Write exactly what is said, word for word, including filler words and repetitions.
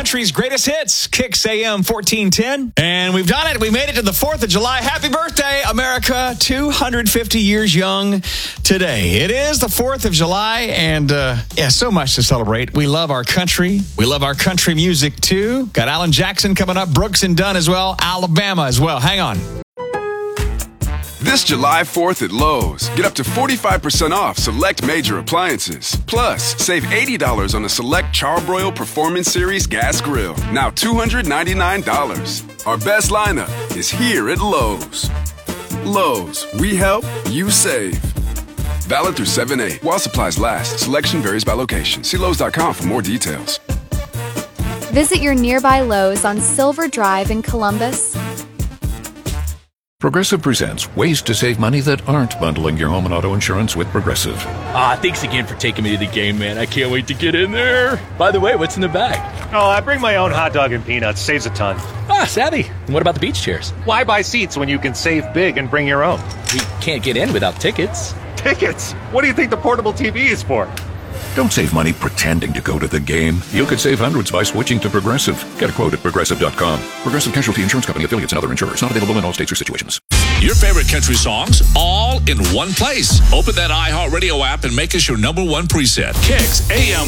country's greatest hits, Kicks A M fourteen ten. And we've done it. We made it to the fourth of July. Happy birthday, America. two hundred fifty years young today. It is the fourth of July, and uh, yeah, so much to celebrate. We love our country. We love our country music, too. Got Alan Jackson coming up, Brooks and Dunn as well, Alabama as well. Hang on. This July fourth at Lowe's, get up to forty-five percent off select major appliances. Plus, save eighty dollars on a select Charbroil Performance Series gas grill, now two hundred ninety-nine dollars. Our best lineup is here at Lowe's. Lowe's, we help, you save. Valid through seven eight. While supplies last, selection varies by location. See Lowe's dot com for more details. Visit your nearby Lowe's on Silver Drive in Columbus. Progressive presents ways to save money that aren't bundling your home and auto insurance with Progressive. Ah, thanks again for taking me to the game, man. I can't wait to get in there. By the way, what's in the bag? Oh, I bring my own hot dog and peanuts. Saves a ton. Ah, savvy. And what about the beach chairs? Why buy seats when you can save big and bring your own? We can't get in without tickets. Tickets? What do you think the portable T V is for? Don't save money pretending to go to the game. You could save hundreds by switching to Progressive. Get a quote at Progressive dot com. Progressive Casualty Insurance Company, affiliates, and other insurers. Not available in all states or situations. Your favorite country songs, all in one place. Open that iHeartRadio app and make us your number one preset. Kicks A M